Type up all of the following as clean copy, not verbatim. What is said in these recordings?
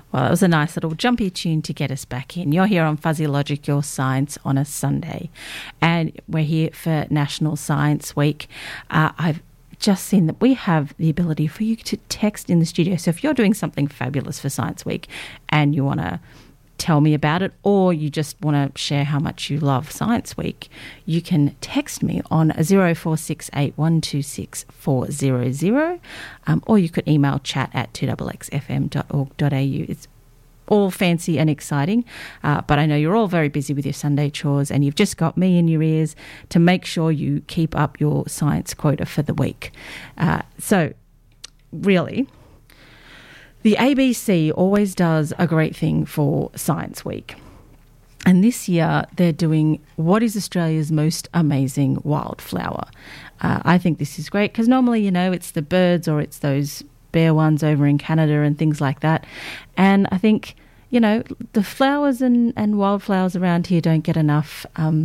Well, that was a nice little jumpy tune to get us back in. You're here on Fuzzy Logic, your science on a Sunday. And we're here for National Science Week. I've just seen that we have the ability for you to text in the studio. So if you're doing something fabulous for Science Week and you want to tell me about it, or you just want to share how much you love Science Week, you can text me on 0468 126 400, or you could email chat@2xxfm.org.au. It's all fancy and exciting, but I know you're all very busy with your Sunday chores, and you've just got me in your ears to make sure you keep up your science quota for the week. So really, the ABC always does a great thing for Science Week. And this year they're doing what is Australia's most amazing wildflower. I think this is great because normally, it's the birds or it's those bare ones over in Canada and things like that. And I think, the flowers and wildflowers around here don't get enough,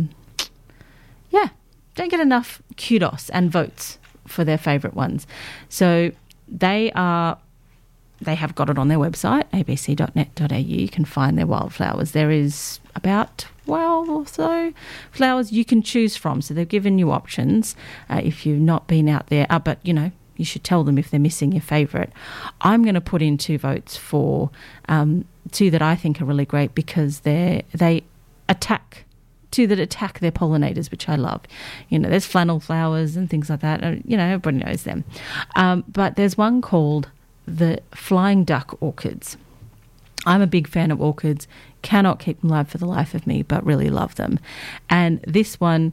kudos and votes for their favourite ones. So they have got it on their website, abc.net.au. You can find their wildflowers. There is about 12 or so flowers you can choose from. So they've given you options if you've not been out there. But, you should tell them if they're missing your favourite. I'm going to put in 2 votes for 2 that I think are really great because they attack 2 that attack their pollinators, which I love. There's flannel flowers and things like that. Everybody knows them. But there's one called the flying duck orchids. I'm a big fan of orchids, cannot keep them alive for the life of me, but really love them. And this one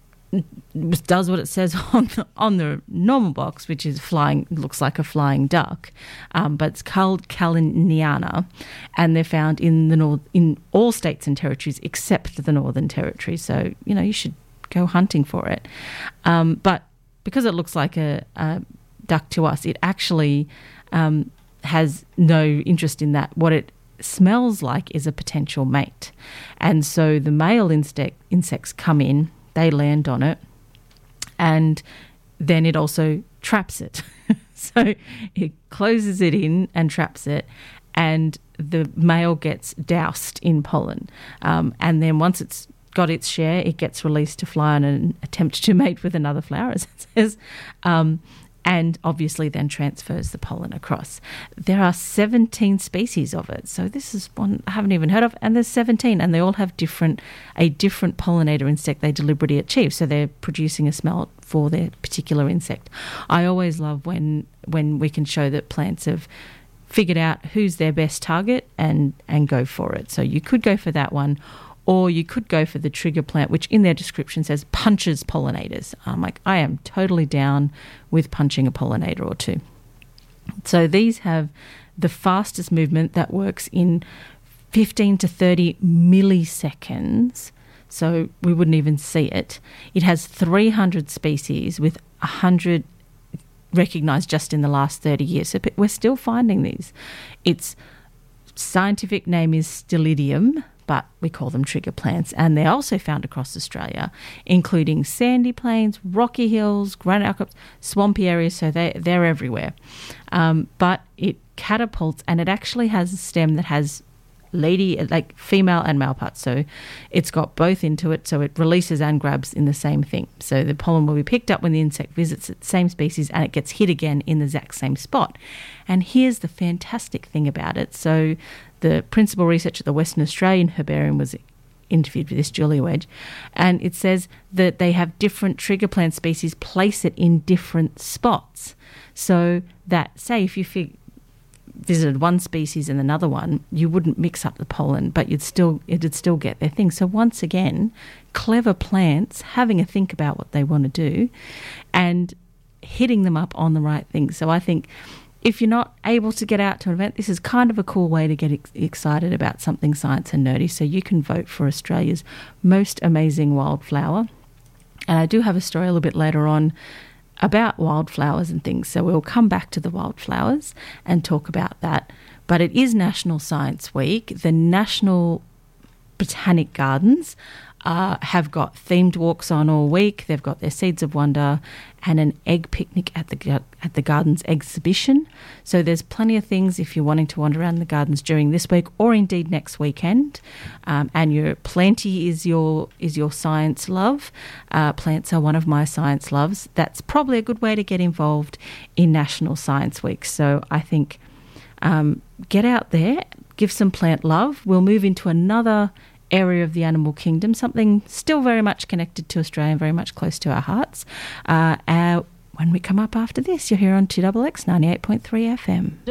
does what it says on the normal box, which is looks like a flying duck, but it's called Caliniana, and they're found in all states and territories except the Northern Territory. So you should go hunting for it. But because it looks like a duck to us, it actually has no interest in that. What it smells like is a potential mate. And so the male insects come in, they land on it, and then it also traps it. So it closes it in and traps it, and the male gets doused in pollen. And then once it's got its share, it gets released to fly on an attempt to mate with another flower, as it says, and obviously then transfers the pollen across. There are 17 species of it. So this is one I haven't even heard of, and there's 17, and they all have a different pollinator insect they deliberately achieve. So they're producing a smell for their particular insect. I always love when we can show that plants have figured out who's their best target and go for it. So you could go for that one, or you could go for the trigger plant, which in their description says punches pollinators. I am totally down with punching a pollinator or 2. So these have the fastest movement that works in 15 to 30 milliseconds. So we wouldn't even see it. It has 300 species with 100 recognised just in the last 30 years. So we're still finding these. Its scientific name is Stylidium, but we call them trigger plants, and they're also found across Australia, including sandy plains, rocky hills, granite outcrops, swampy areas, so they're everywhere. But it catapults, and it actually has a stem that has female and male parts, so it's got both into it, so it releases and grabs in the same thing. So the pollen will be picked up when the insect visits the same species, and it gets hit again in the exact same spot. And here's the fantastic thing about it. So the principal researcher at the Western Australian Herbarium was interviewed with this, Julie Wedge, and it says that they have different trigger plant species place it in different spots. So that, say, if you visited one species and another one, you wouldn't mix up the pollen, but it'd still get their thing. So once again, clever plants having a think about what they want to do and hitting them up on the right things. So I think if you're not able to get out to an event, this is kind of a cool way to get excited about something science and nerdy. So you can vote for Australia's most amazing wildflower. And I do have a story a little bit later on about wildflowers and things. So we'll come back to the wildflowers and talk about that. But it is National Science Week. The National Botanic Gardens have got themed walks on all week. They've got their Seeds of Wonder and an egg picnic at the Gardens exhibition. So there's plenty of things if you're wanting to wander around the gardens during this week or indeed next weekend. And your planty is your science love. Plants are one of my science loves. That's probably a good way to get involved in National Science Week. So I think get out there, give some plant love. We'll move into another area of the animal kingdom, something still very much connected to Australia and very much close to our hearts. When we come up after this, you're here on 2XX 98.3 FM.